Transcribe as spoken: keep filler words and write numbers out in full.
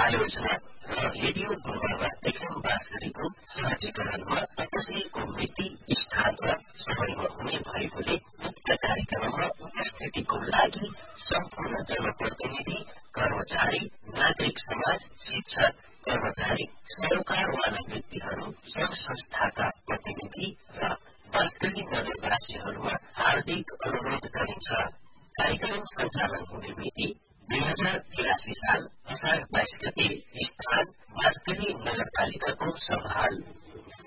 आयोजना र रेडियो गुम्बामा एफएम बाँसुरीको सहजीकरणमा तपसीको मिति स्थान र समयमा हुने भएकोले उक्त कार्यक्रममा उपस्थितिको लागि सम्पूर्ण जनप्रतिनिधि, कर्मचारी, नागरिक समाज, शिक्षक, कर्मचारी, सरोकारवाला व्यक्तिहरू, संघ संस्थाका प्रतिनिधि र बाँसगढी नगरवासीहरूमा हार्दिक अनुरोध गरिन्छ। कार्यक्रम सञ्चालन हुने मिति दुई हजार तिरासी साल असार बाइस गते स्थान बाँसगढी नगरपालिकाको सभाहाल।